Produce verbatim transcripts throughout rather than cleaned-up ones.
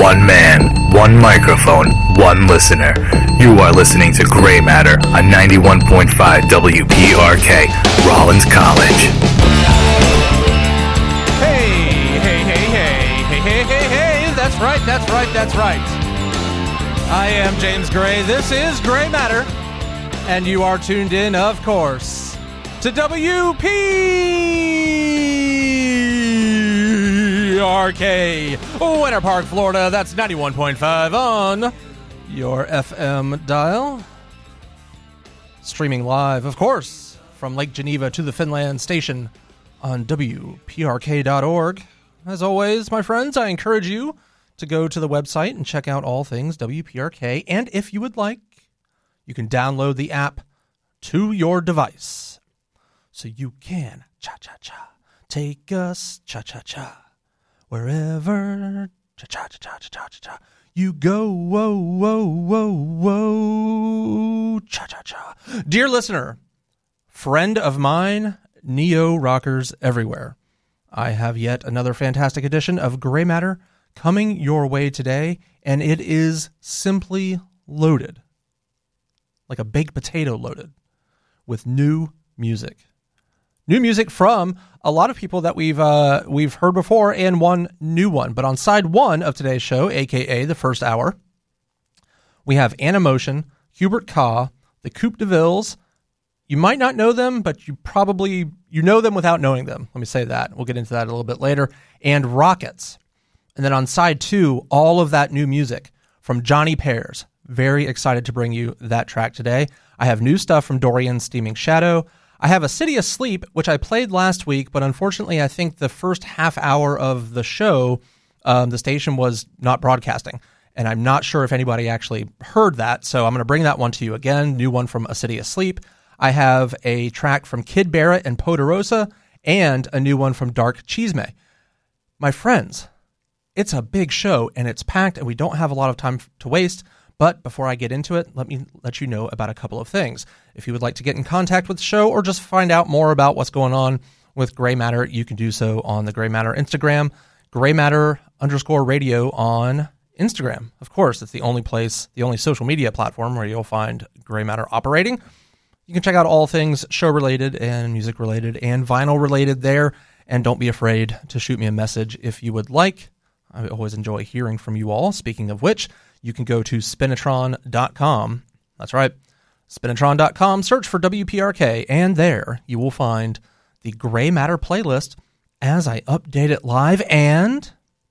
One man, one microphone, one listener. You are listening to Gray Matter on ninety-one point five W P R K, Rollins College. Hey, hey, hey, hey, hey, hey, hey, hey, that's right, that's right, that's right. I am James Gray. This is Gray Matter, and you are tuned in, of course, to W P R K, Winter Park, Florida. That's ninety-one point five on your F M dial. Streaming live, of course, from Lake Geneva to the Finland station on W P R K dot org. As always, my friends, I encourage you to go to the website and check out all things W P R K. And if you would like, you can download the app to your device so you can cha-cha-cha, take us cha-cha-cha, wherever cha-cha-cha-cha-cha-cha you go, whoa, whoa, whoa, whoa, cha-cha-cha. Dear listener, friend of mine, Neo Rockers everywhere, I have yet another fantastic edition of Gray Matter coming your way today, and it is simply loaded, like a baked potato loaded, with new music. New music from a lot of people that we've uh, we've heard before, and one new one. But on side one of today's show, a k a the first hour, we have Animotion, Hubert Kah, the Coupe de Villes. You might not know them, but you probably, you know them without knowing them. Let me say that. We'll get into that a little bit later. And Rockets. And then on side two, all of that new music from Johnny Pears. Very excited to bring you that track today. I have new stuff from Dorian Steaming Shadow. I have A City Asleep, which I played last week, but unfortunately I think the first half hour of the show, um, the station was not broadcasting. And I'm not sure if anybody actually heard that, so I'm going to bring that one to you again. New one from A City Asleep. I have a track from Kid Barrett and Poderosa, and a new one from Dark Chisme. My friends, it's a big show, and it's packed, and we don't have a lot of time to waste. But before I get into it, let me let you know about a couple of things. If you would like to get in contact with the show or just find out more about what's going on with Gray Matter, you can do so on the Gray Matter Instagram, Gray Matter underscore radio on Instagram. Of course, it's the only place, the only social media platform where you'll find Gray Matter operating. You can check out all things show-related and music-related and vinyl-related there, and don't be afraid to shoot me a message if you would like. I always enjoy hearing from you all. Speaking of which, you can go to spinatron dot com. That's right, spinatron dot com. Search for W P R K, and there you will find the Gray Matter playlist as I update it live. And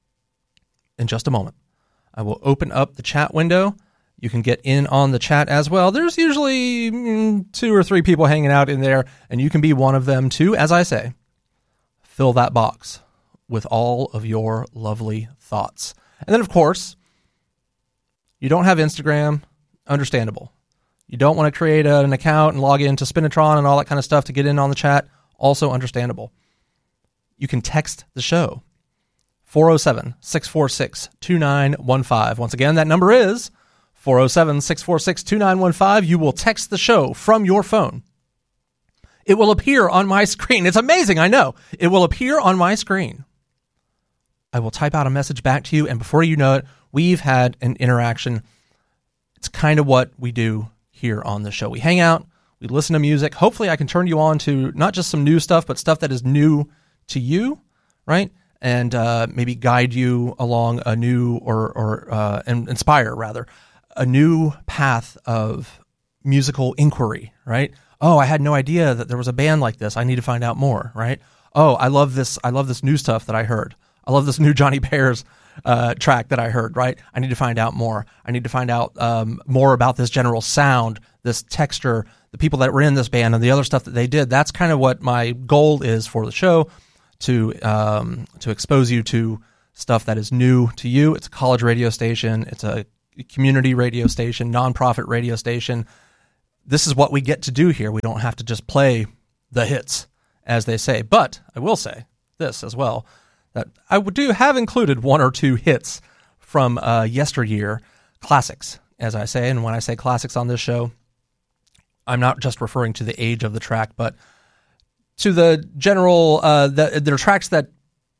in just a moment, I will open up the chat window. You can get in on the chat as well. There's usually mm, two or three people hanging out in there, and you can be one of them too. As I say, fill that box with all of your lovely thoughts. And then, of course, you don't have Instagram, understandable. You don't want to create a, an account and log into Spinatron and all that kind of stuff to get in on the chat, also understandable. You can text the show, four oh seven, six four six, two nine one five. Once again, that number is four oh seven, six four six, two nine one five. You will text the show from your phone. It will appear on my screen. It's amazing, I know. It will appear on my screen. I will type out a message back to you, and before you know it, we've had an interaction. It's kind of what we do here on the show. We hang out, we listen to music. Hopefully I can turn you on to not just some new stuff, but stuff that is new to you, right? And uh, maybe guide you along a new, or, or uh, inspire, rather, a new path of musical inquiry, right? Oh, I had no idea that there was a band like this. I need to find out more, right? Oh, I love this. I love this new stuff that I heard. I love this new Johnny Pears uh, track that I heard, right? I need to find out more. I need to find out um, more about this general sound, this texture, the people that were in this band, and the other stuff that they did. That's kind of what my goal is for the show, to um, to expose you to stuff that is new to you. It's a college radio station. It's a community radio station, nonprofit radio station. This is what we get to do here. We don't have to just play the hits, as they say. But I will say this as well, that I do have included one or two hits from uh, yesteryear, classics, as I say. And when I say classics on this show, I'm not just referring to the age of the track, but to the general, uh, the, they're tracks that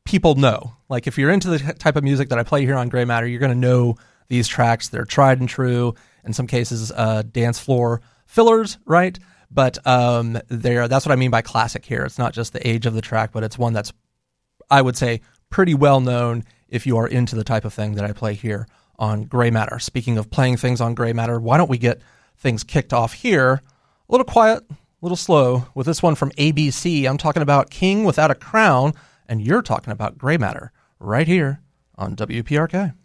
people know. Like if you're into the type of music that I play here on Gray Matter, you're going to know these tracks. They're tried and true. In some cases, uh, dance floor fillers, right? But um, they're, that's what I mean by classic here. It's not just the age of the track, but it's one that's, I would say, pretty well known if you are into the type of thing that I play here on Gray Matter. Speaking of playing things on Gray Matter, why don't we get things kicked off here? A little quiet, a little slow, with this one from A B C. I'm talking about King Without a Crown, and you're talking about Gray Matter right here on W P R K.